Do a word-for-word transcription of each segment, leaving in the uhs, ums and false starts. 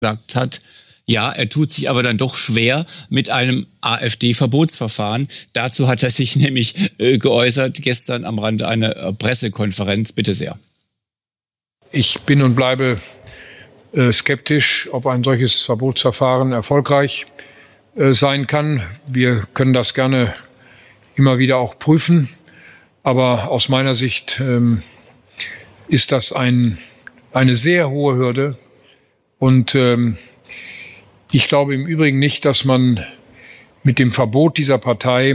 gesagt hat, ja, er tut sich aber dann doch schwer mit einem AfD-Verbotsverfahren. Dazu hat er sich nämlich äh, geäußert gestern am Rande einer äh, Pressekonferenz. Bitte sehr. Ich bin und bleibe äh, skeptisch, ob ein solches Verbotsverfahren erfolgreich äh, sein kann. Wir können das gerne immer wieder auch prüfen. Aber aus meiner Sicht ähm, ist das ein, eine sehr hohe Hürde. Und ähm, ich glaube im Übrigen nicht, dass man mit dem Verbot dieser Partei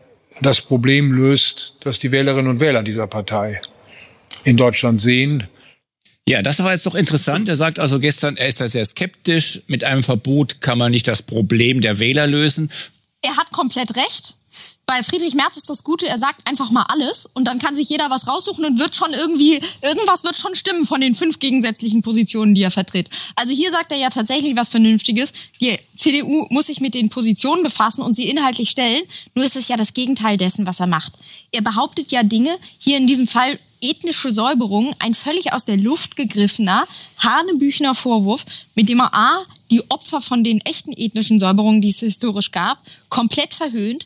das Problem löst, das die Wählerinnen und Wähler dieser Partei in Deutschland sehen. Ja, das war jetzt doch interessant. Er sagt also gestern, er ist da sehr skeptisch. Mit einem Verbot kann man nicht das Problem der Wähler lösen. Er hat komplett recht. Bei Friedrich Merz ist das Gute, er sagt einfach mal alles und dann kann sich jeder was raussuchen und wird schon irgendwie, irgendwas wird schon stimmen von den fünf gegensätzlichen Positionen, die er vertritt. Also hier sagt er ja tatsächlich was Vernünftiges. Die C D U muss sich mit den Positionen befassen und sie inhaltlich stellen. Nur ist es ja das Gegenteil dessen, was er macht. Er behauptet ja Dinge, hier in diesem Fall ethnische Säuberung, ein völlig aus der Luft gegriffener, hanebüchener Vorwurf, mit dem er A, die Opfer von den echten ethnischen Säuberungen, die es historisch gab, komplett verhöhnt,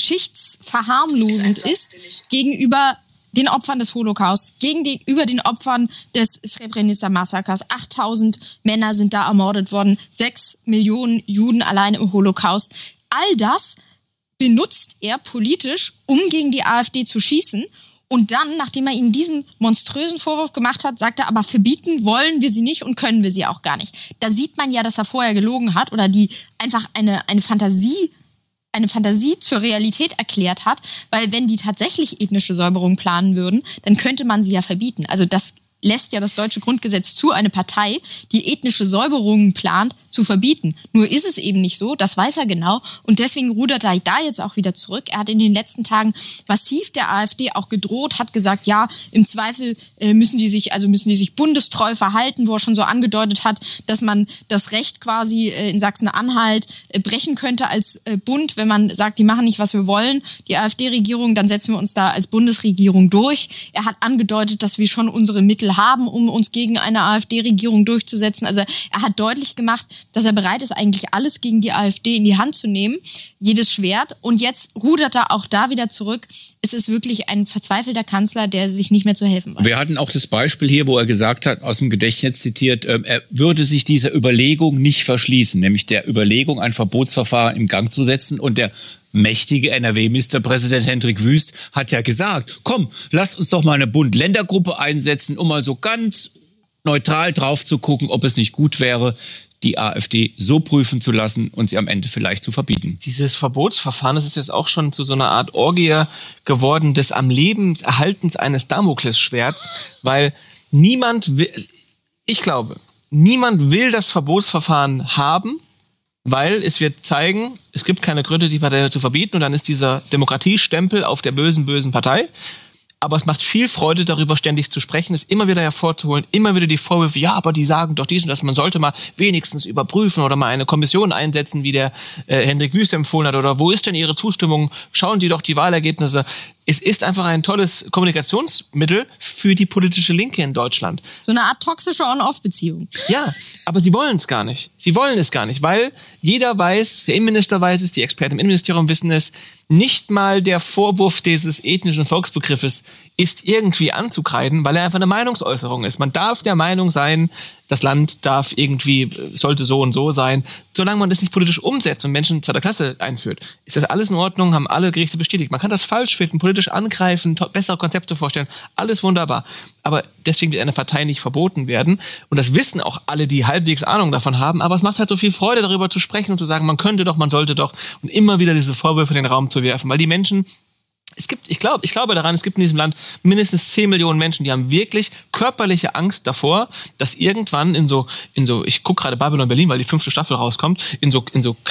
geschichtsverharmlosend ist gegenüber den Opfern des Holocaust, gegenüber den Opfern des Srebrenica-Massakers. achttausend Männer sind da ermordet worden, sechs Millionen Juden allein im Holocaust. All das benutzt er politisch, um gegen die AfD zu schießen. Und dann, nachdem er ihnen diesen monströsen Vorwurf gemacht hat, sagt er, aber verbieten wollen wir sie nicht und können wir sie auch gar nicht. Da sieht man ja, dass er vorher gelogen hat oder die einfach eine, eine Fantasie eine Fantasie zur Realität erklärt hat, weil wenn die tatsächlich ethnische Säuberung planen würden, dann könnte man sie ja verbieten. Also das lässt ja das deutsche Grundgesetz zu, eine Partei, die ethnische Säuberungen plant, zu verbieten. Nur ist es eben nicht so, das weiß er genau und deswegen rudert er da jetzt auch wieder zurück. Er hat in den letzten Tagen massiv der AfD auch gedroht, hat gesagt, ja, im Zweifel äh, müssen die sich, also müssen die sich bundestreu verhalten, wo er schon so angedeutet hat, dass man das Recht quasi äh, in Sachsen-Anhalt äh, brechen könnte als äh, Bund, wenn man sagt, die machen nicht, was wir wollen, die AfD-Regierung, dann setzen wir uns da als Bundesregierung durch. Er hat angedeutet, dass wir schon unsere Mittel haben, um uns gegen eine AfD-Regierung durchzusetzen. Also er hat deutlich gemacht, dass er bereit ist, eigentlich alles gegen die AfD in die Hand zu nehmen, jedes Schwert. Und jetzt rudert er auch da wieder zurück. Es ist wirklich ein verzweifelter Kanzler, der sich nicht mehr zu helfen weiß. Wir hatten auch das Beispiel hier, wo er gesagt hat, aus dem Gedächtnis zitiert, er würde sich dieser Überlegung nicht verschließen, nämlich der Überlegung, ein Verbotsverfahren in Gang zu setzen. Und der mächtige N R W-Ministerpräsident Hendrik Wüst hat ja gesagt, komm, lasst uns doch mal eine Bund-Länder-Gruppe einsetzen, um mal so ganz neutral drauf zu gucken, ob es nicht gut wäre, die AfD so prüfen zu lassen und sie am Ende vielleicht zu verbieten. Dieses Verbotsverfahren, das ist jetzt auch schon zu so einer Art Orgie geworden des am Leben Erhaltens eines Damoklesschwerts, weil niemand will, ich glaube, niemand will das Verbotsverfahren haben, weil es wird zeigen, es gibt keine Gründe, die Partei zu verbieten und dann ist dieser Demokratiestempel auf der bösen, bösen Partei. Aber es macht viel Freude, darüber ständig zu sprechen, es immer wieder hervorzuholen, immer wieder die Vorwürfe, ja, aber die sagen doch dies und das, man sollte mal wenigstens überprüfen oder mal eine Kommission einsetzen, wie der äh, Hendrik Wüst empfohlen hat, oder wo ist denn Ihre Zustimmung? Schauen Sie doch die Wahlergebnisse. Es ist einfach ein tolles Kommunikationsmittel für die politische Linke in Deutschland. So eine Art toxische On-Off-Beziehung. Ja, aber sie wollen es gar nicht. Sie wollen es gar nicht, weil jeder weiß, der Innenminister weiß es, die Experten im Innenministerium wissen es, nicht mal der Vorwurf dieses ethnischen Volksbegriffes ist irgendwie anzukreiden, weil er einfach eine Meinungsäußerung ist. Man darf der Meinung sein, das Land darf irgendwie, sollte so und so sein. Solange man das nicht politisch umsetzt und Menschen zweiter Klasse einführt, ist das alles in Ordnung, haben alle Gerichte bestätigt. Man kann das falsch finden, politisch angreifen, to- bessere Konzepte vorstellen, alles wunderbar. Aber deswegen wird eine Partei nicht verboten werden. Und das wissen auch alle, die halbwegs Ahnung davon haben. Aber es macht halt so viel Freude, darüber zu sprechen und zu sagen, man könnte doch, man sollte doch. Und immer wieder diese Vorwürfe in den Raum zu werfen. Weil die Menschen, es gibt, ich glaube, ich glaube daran, es gibt in diesem Land mindestens zehn Millionen Menschen, die haben wirklich körperliche Angst davor, dass irgendwann in so, in so, ich gucke gerade Babylon Berlin, weil die fünfte Staffel rauskommt, in so, in so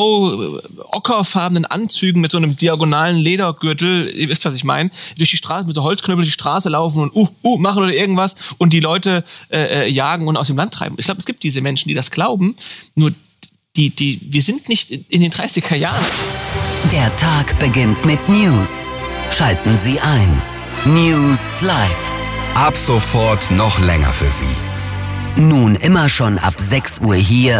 brau-ockerfarbenen Anzügen mit so einem diagonalen Ledergürtel, ihr wisst, was ich meine, durch die Straße, mit so Holzknüppel durch die Straße laufen und uh, uh, machen oder irgendwas und die Leute äh, jagen und aus dem Land treiben. Ich glaube, es gibt diese Menschen, die das glauben, nur die, die, wir sind nicht in den dreißiger Jahren. Der Tag beginnt mit News. Schalten Sie ein. News Live. Ab sofort noch länger für Sie. Nun immer schon ab sechs Uhr hier